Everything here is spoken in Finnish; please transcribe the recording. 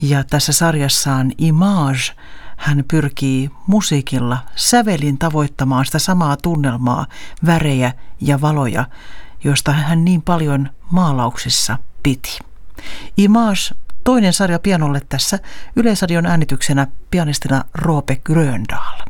Ja tässä sarjassaan Image hän pyrkii musiikilla sävelin tavoittamaan sitä samaa tunnelmaa, värejä ja valoja, josta hän niin paljon maalauksissa piti. Image, toinen sarja pianolle tässä Yleisradion äänityksenä pianistina Roope Gröndahl.